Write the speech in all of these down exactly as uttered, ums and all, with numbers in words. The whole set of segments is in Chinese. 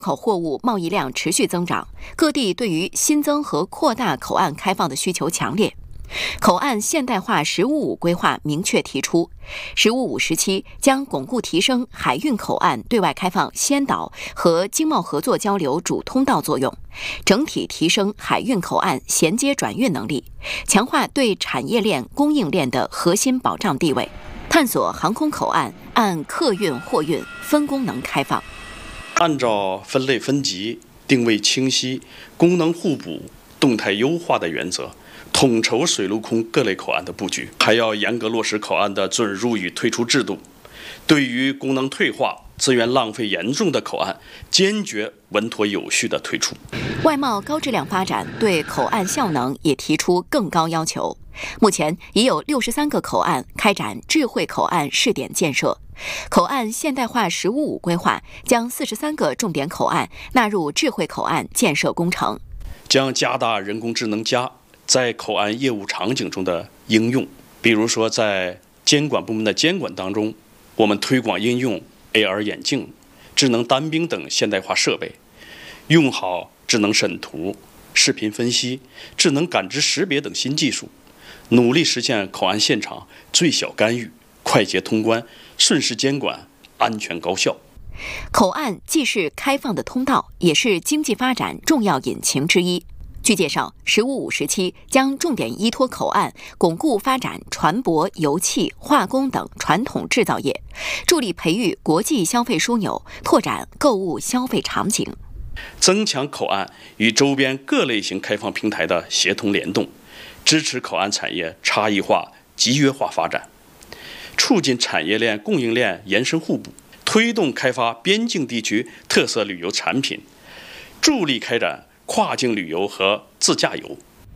口货物贸易量持续增长，各地对于新增和扩大口岸开放的需求强烈。口岸现代化“十五五”规划明确提出，“十五五”时期将巩固提升海运口岸对外开放先导和经贸合作交流主通道作用，整体提升海运口岸衔接转运能力，强化对产业链、供应链的核心保障地位，探索航空口岸按客运、货运分功能开放。 按照分类分级、定位清晰、功能互补、动态优化的原则，统筹水陆空各类口岸的布局，还要严格落实口岸的准入与退出制度。对于功能退化、资源浪费严重的口岸，坚决稳妥有序的退出。 外贸高质量发展对口岸效能也提出更高要求。目前已有六十三个口岸开展智慧口岸试点建设。口岸现代化“十五五”规划将四十三个重点口岸纳入智慧口岸建设工程， 将加大人工智能加在口岸业务场景中的应用。比如说，在监管部门的监管当中，我们推广应用 A R 眼镜、智能单兵等现代化设备，用好智能审图、视频分析、智能感知识别等新技术，努力实现口岸现场最小干预、快捷通关、顺势监管、安全高效。 口岸既是开放的通道，也是经济发展重要引擎之一。据介绍，“十五五”时期将重点依托口岸，巩固发展船舶、油气、化工等传统制造业，助力培育国际消费枢纽，拓展购物消费场景， 增强口岸与周边各类型开放平台的协同联动，支持口岸产业差异化、集约化发展，促进产业链、供应链延伸互补，推动开发边境地区特色旅游产品，助力开展跨境旅游和自驾游。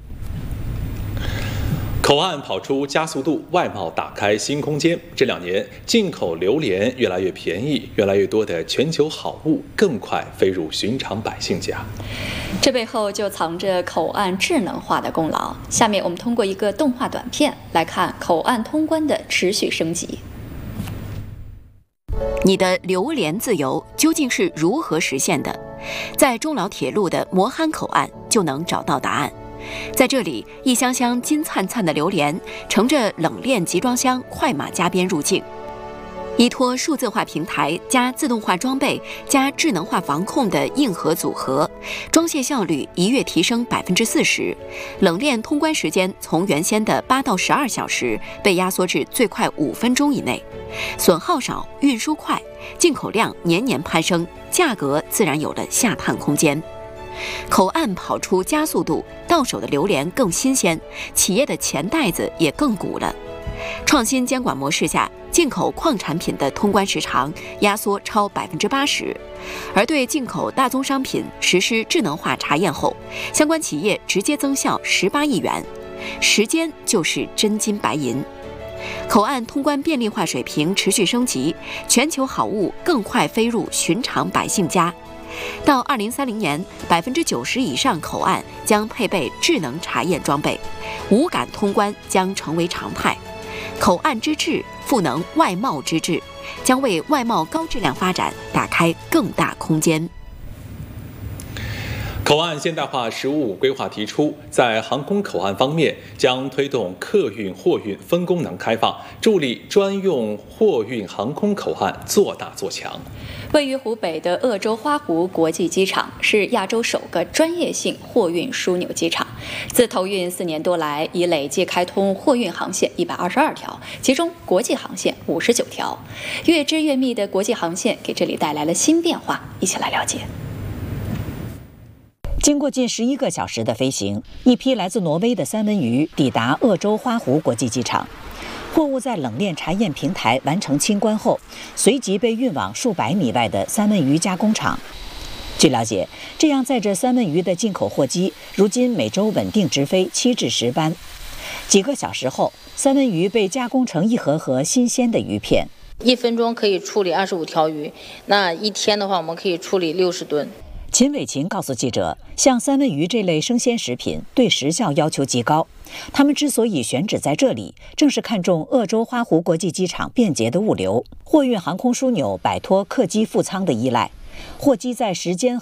口岸跑出加速度，外贸打开新空间。这两年，进口榴莲越来越便宜，越来越多的全球好物更快飞入寻常百姓家。 这背后就藏着口岸智能化的功劳。下面我们通过一个动画短片来看口岸通关的持续升级。 你的榴莲自由究竟是如何实现的？在中老铁路的磨憨口岸就能找到答案。在这里，一箱箱金灿灿的榴莲乘着冷链集装箱快马加鞭入境。依托数字化平台加自动化装备加智能化防控的硬核组合，装卸效率一跃提升百分之四十，冷链通关时间从原先的八到十二小时被压缩至最快五分钟以内，损耗少，运输快，进口量年年攀升，价格自然有了下探空间。口岸跑出加速度，到手的榴莲更新鲜，企业的钱袋子也更鼓了。创新监管模式下，进口矿产品的通关时长压缩超百分之八十，而对进口大宗商品实施智能化查验后，相关企业直接增效十八亿元，时间就是真金白银。口岸通关便利化水平持续升级，全球好物更快飞入寻常百姓家。到二零三零年，百分之九十以上口岸将配备智能查验装备，无感通关将成为常态。口岸之智赋能外贸之智，将为外贸高质量发展打开更大空间。 口岸现代化“十五五”规划提出，在航空口岸方面，将推动客运、货运分功能开放，助力专用货运航空口岸做大做强。 位于湖北的鄂州花湖国际机场是亚洲首个专业性货运枢纽机场，自投运四年多来，已累计开通货运航线一百二十二条，其中国际航线五十九条。越织越密的国际航线给这里带来了新变化，一起来了解。 经过近十一个小时的飞行，一批来自挪威的三文鱼抵达鄂州花湖国际机场。货物在冷链查验平台完成清关后，随即被运往数百米外的三文鱼加工厂。据了解，这样载着三文鱼的进口货机，如今每周稳定直飞七至十班。几个小时后，三文鱼被加工成一盒盒新鲜的鱼片。 一分钟可以处理二十五条鱼，那一天的话，我们可以处理六十吨。 秦伟琴告诉记者，像三文鱼这类生鲜食品对时效要求极高，他们之所以选址在这里，正是看中鄂州花湖国际机场便捷的物流，货运航空枢纽摆脱客机副舱的依赖，货机在时间和